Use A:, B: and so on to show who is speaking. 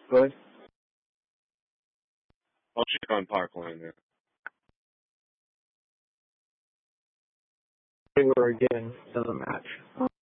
A: Go ahead.
B: I'll check on Parkland. Yeah.
A: They were again doesn't match.